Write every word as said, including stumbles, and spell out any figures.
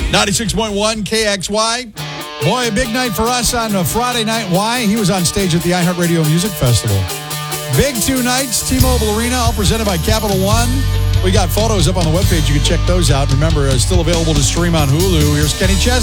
ninety-six point one K X Y. Boy, a big night for us on a Friday night. Why? He was on stage at the iHeartRadio Music Festival. Big two nights, T-Mobile Arena, all presented by Capital One. We got photos up on the webpage. You can check those out. Remember, it's still available to stream on Hulu. Here's Kenny Chesney.